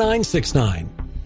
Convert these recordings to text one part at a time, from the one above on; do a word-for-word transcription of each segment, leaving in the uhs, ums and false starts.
nine six nine.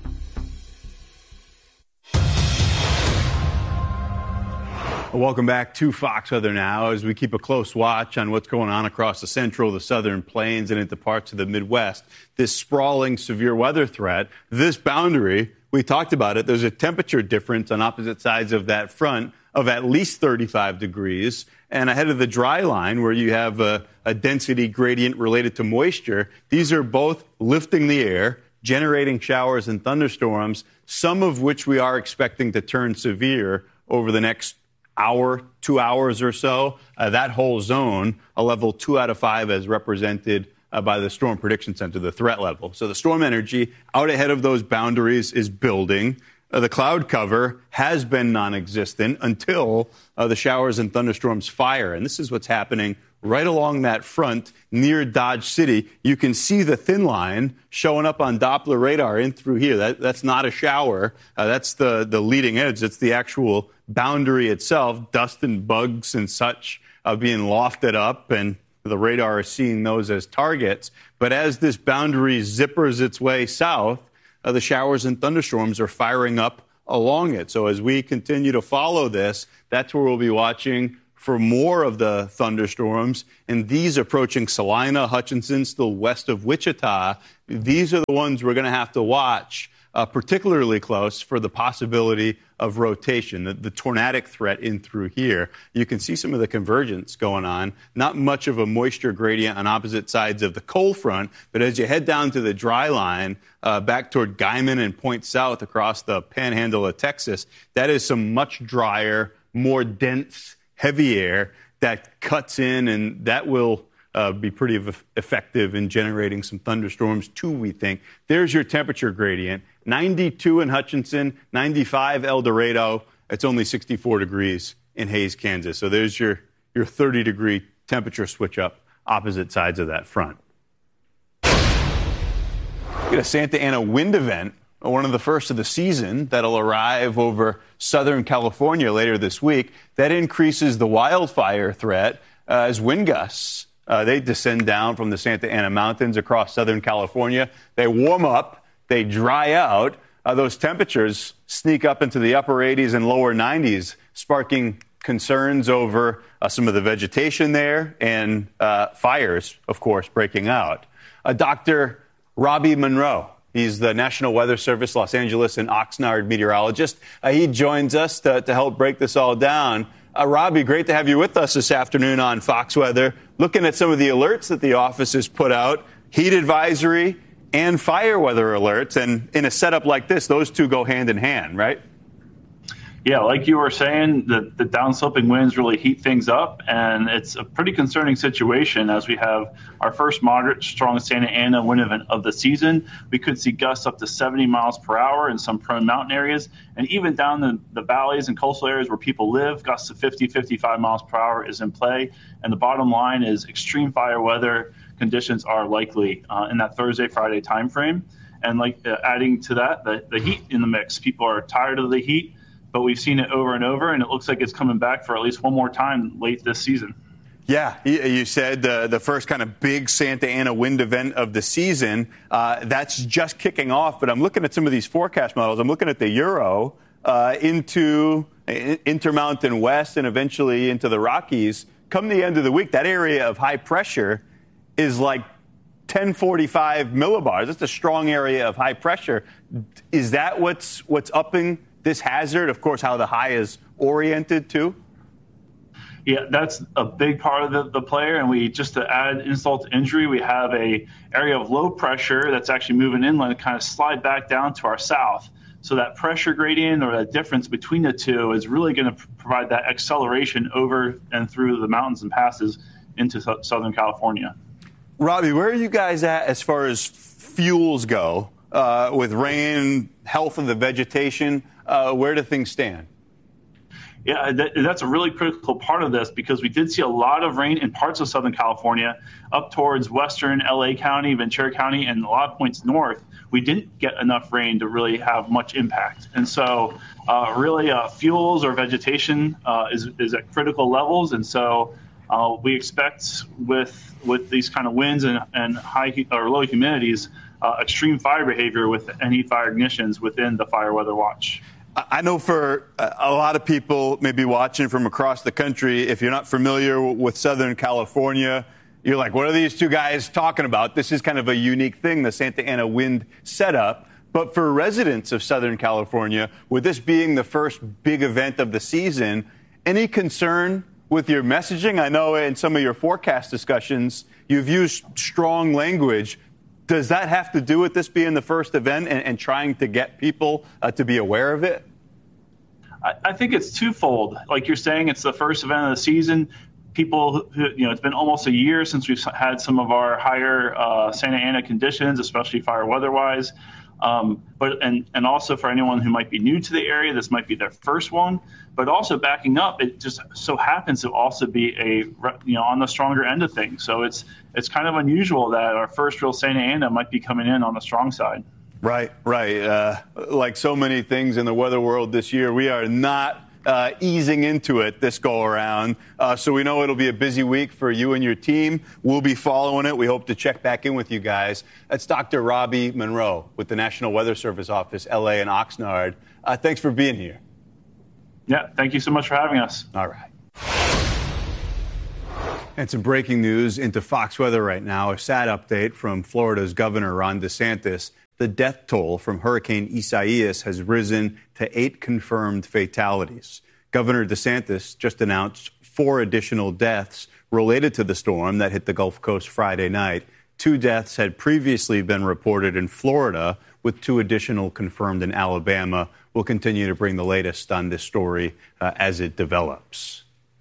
Welcome back to Fox Weather Now as we keep a close watch on what's going on across the central, the southern plains, and into parts of the Midwest. This sprawling severe weather threat, this boundary, we talked about it, there's a temperature difference on opposite sides of that front of at least thirty-five degrees. And ahead of the dry line, where you have a, a density gradient related to moisture, these are both lifting the air, generating showers and thunderstorms, some of which we are expecting to turn severe over the next hour, two hours or so. Uh, that whole zone, a level two out of five as represented uh, by the Storm Prediction Center, the threat level. So the storm energy out ahead of those boundaries is building. Uh, the cloud cover has been non-existent until uh, the showers and thunderstorms fire. And this is what's happening right along that front near Dodge City. You can see the thin line showing up on Doppler radar in through here. That, that's not a shower. Uh, that's the, the leading edge. It's the actual boundary itself, dust and bugs and such uh, being lofted up, and the radar is seeing those as targets. But as this boundary zippers its way south, uh, the showers and thunderstorms are firing up along it. So as we continue to follow this, that's where we'll be watching for more of the thunderstorms, and these approaching Salina, Hutchinson, still west of Wichita. These are the ones we're going to have to watch uh, particularly close for the possibility of rotation, the, the tornadic threat in through here. You can see some of the convergence going on. Not much of a moisture gradient on opposite sides of the cold front, but as you head down to the dry line, uh, back toward Guyman and Point South across the panhandle of Texas, that is some much drier, more dense, heavy air that cuts in, and that will uh, be pretty effective in generating some thunderstorms too, we think. There's your temperature gradient. ninety-two in Hutchinson, ninety-five El Dorado. It's only sixty-four degrees in Hays, Kansas. So there's your, your thirty degree temperature switch up opposite sides of that front. We get a Santa Ana wind event, one of the first of the season, that'll arrive over Southern California later this week. That increases the wildfire threat uh, as wind gusts. Uh, they descend down from the Santa Ana Mountains across Southern California. They warm up, they dry out. Uh, those temperatures sneak up into the upper eighties and lower nineties, sparking concerns over uh, some of the vegetation there and uh, fires, of course, breaking out. Uh, Doctor Robbie Monroe, he's the National Weather Service Los Angeles and Oxnard meteorologist. Uh, he joins us to, to help break this all down. Uh, Robbie, great to have you with us this afternoon on Fox Weather. Looking at some of the alerts that the office has put out, heat advisory and fire weather alerts. And in a setup like this, those two go hand in hand, right? Yeah, like you were saying, the, the downsloping winds really heat things up, and it's a pretty concerning situation as we have our first moderate strong Santa Ana wind event of the season. We could see gusts up to seventy miles per hour in some prone mountain areas, and even down the, the valleys and coastal areas where people live, gusts of fifty, fifty-five miles per hour is in play. And the bottom line is extreme fire weather conditions are likely uh, in that Thursday, Friday timeframe. And like uh, adding to that, the, the heat in the mix. People are tired of the heat, but we've seen it over and over, and it looks like it's coming back for at least one more time late this season. Yeah, you said the, the first kind of big Santa Ana wind event of the season. Uh, that's just kicking off, but I'm looking at some of these forecast models. I'm looking at the Euro uh, into Intermountain West and eventually into the Rockies. Come the end of the week, that area of high pressure is like ten forty-five millibars. That's a strong area of high pressure. Is that what's what's upping this hazard? Of course, how the high is oriented to? Yeah, that's a big part of the, the player. And we just to add insult to injury, we have a area of low pressure that's actually moving inland and kind of slide back down to our south. So that pressure gradient or that difference between the two is really going to provide that acceleration over and through the mountains and passes into Southern California. Robbie, where are you guys at as far as fuels go uh, with rain, health of the vegetation? Uh, where do things stand? Yeah, that, that's a really critical part of this because we did see a lot of rain in parts of Southern California up towards western L A County, Ventura County, and a lot of points north. We didn't get enough rain to really have much impact. And so uh, really uh, fuels or vegetation uh, is, is at critical levels. And so Uh, we expect with with these kind of winds and, and high or low humidities, uh, extreme fire behavior with any fire ignitions within the fire weather watch. I know for a lot of people maybe watching from across the country, if you're not familiar with Southern California, you're like, what are these two guys talking about? This is kind of a unique thing, the Santa Ana wind setup. But for residents of Southern California, with this being the first big event of the season, any concern with your messaging? I know in some of your forecast discussions, you've used strong language. Does that have to do with this being the first event and, and trying to get people uh, to be aware of it? I, I think it's twofold. Like you're saying, it's the first event of the season. People, who, you know, it's been almost a year since we've had some of our higher uh, Santa Ana conditions, especially fire weather-wise. Um, but and, and also for anyone who might be new to the area, this might be their first one. But also backing up, it just so happens to also be a you know on the stronger end of things. So it's it's kind of unusual that our first real Santa Ana might be coming in on the strong side. Right, right. Uh, like so many things in the weather world this year, we are not uh, easing into it this go around. Uh, so we know it'll be a busy week for you and your team. We'll be following it. We hope to check back in with you guys. That's Doctor Robbie Monroe with the National Weather Service Office, L A and Oxnard. Uh, thanks for being here. Yeah, thank you so much for having us. All right. And some breaking news into Fox Weather right now. A sad update from Florida's Governor Ron DeSantis. The death toll from Hurricane Isaias has risen to eight confirmed fatalities. Governor DeSantis just announced four additional deaths related to the storm that hit the Gulf Coast Friday night. Two deaths had previously been reported in Florida, with two additional confirmed in Alabama. We'll continue to bring the latest on this story uh, as it develops.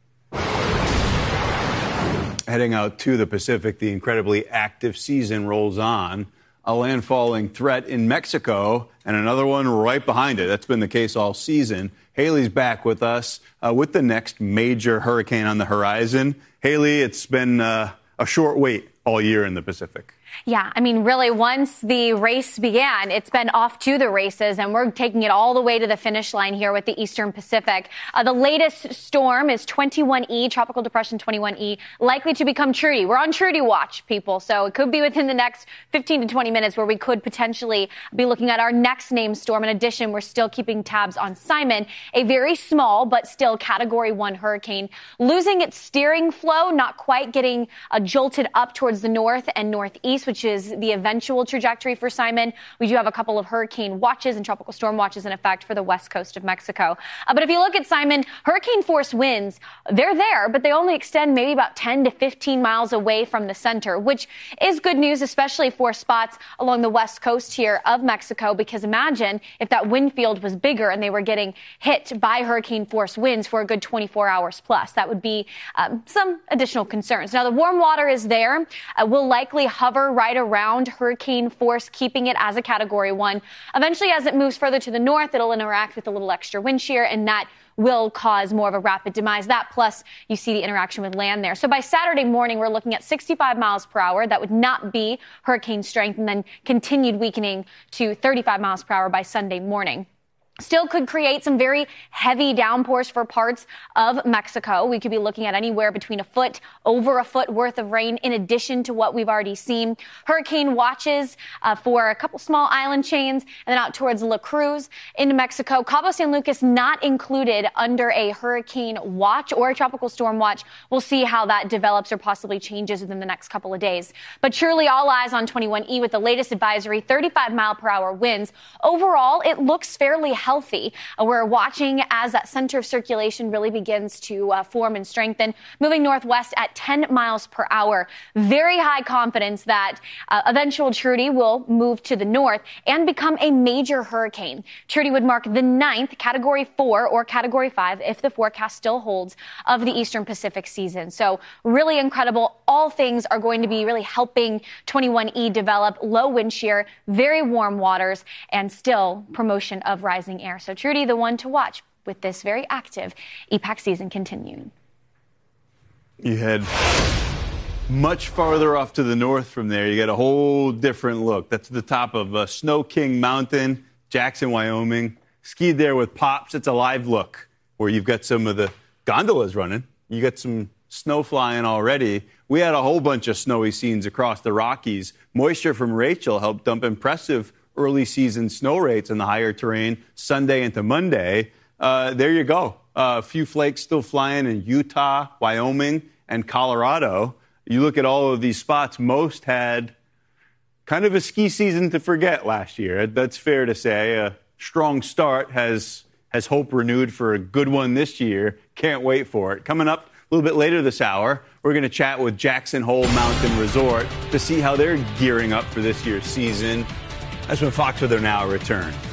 Heading out to the Pacific, the incredibly active season rolls on. A landfalling threat in Mexico and another one right behind it. That's been the case all season. Haley's back with us uh, with the next major hurricane on the horizon. Haley, it's been uh, a short wait all year in the Pacific. Yeah, I mean, really, once the race began, it's been off to the races, and we're taking it all the way to the finish line here with the Eastern Pacific. Uh, the latest storm is twenty-one E, Tropical Depression twenty-one E, likely to become Trudy. We're on Trudy watch, people, so it could be within the next fifteen to twenty minutes where we could potentially be looking at our next named storm. In addition, we're still keeping tabs on Simon, a very small but still Category one hurricane, losing its steering flow, not quite getting uh, jolted up towards the north and northeast, which is the eventual trajectory for Simon. We do have a couple of hurricane watches and tropical storm watches in effect for the west coast of Mexico. Uh, but if you look at Simon, hurricane force winds, they're there, but they only extend maybe about ten to fifteen miles away from the center, which is good news, especially for spots along the west coast here of Mexico, because imagine if that wind field was bigger and they were getting hit by hurricane force winds for a good twenty-four hours plus. That would be um, some additional concerns. Now, the warm water is there. Uh, will likely hover right around hurricane force, keeping it as a Category one. Eventually, as it moves further to the north, it'll interact with a little extra wind shear, and that will cause more of a rapid demise. That plus you see the interaction with land there. So by Saturday morning, we're looking at sixty-five miles per hour. That would not be hurricane strength, and then continued weakening to thirty-five miles per hour by Sunday morning. Still could create some very heavy downpours for parts of Mexico. We could be looking at anywhere between a foot, over a foot worth of rain in addition to what we've already seen. Hurricane watches uh, for a couple small island chains and then out towards La Cruz into Mexico. Cabo San Lucas not included under a hurricane watch or a tropical storm watch. We'll see how that develops or possibly changes within the next couple of days. But surely all eyes on twenty-one E with the latest advisory, thirty-five mile per hour winds. Overall, it looks fairly healthy. Uh, we're watching as that center of circulation really begins to uh, form and strengthen, moving northwest at ten miles per hour. Very high confidence that uh, eventual Trudy will move to the north and become a major hurricane. Trudy would mark the ninth Category four or Category five, if the forecast still holds, of the Eastern Pacific season. So really incredible. All things are going to be really helping twenty-one E develop. Low wind shear, very warm waters, and still promotion of rising air. So Trudy, the one to watch with this very active E PAC season continuing. You head much farther off to the north from there. You get a whole different look. That's the top of uh, Snow King Mountain, Jackson, Wyoming. Skied there with Pops. It's a live look where you've got some of the gondolas running. You got some snow flying already. We had a whole bunch of snowy scenes across the Rockies. Moisture from Rachel helped dump impressive early season snow rates in the higher terrain Sunday into Monday. Uh, there you go. Uh, a few flakes still flying in Utah, Wyoming, and Colorado. You look at all of these spots, most had kind of a ski season to forget last year. That's fair to say. A strong start has has hope renewed for a good one this year. Can't wait for it. Coming up a little bit later this hour, we're going to chat with Jackson Hole Mountain Resort to see how they're gearing up for this year's season. That's when Fox Weather Now returns.